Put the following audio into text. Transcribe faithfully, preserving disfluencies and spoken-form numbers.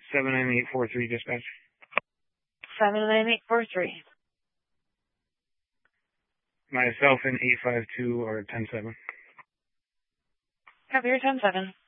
seven nine eight four three, dispatch. seven nine eight four three. Myself in eight five two or ten seven. Copy your ten seven.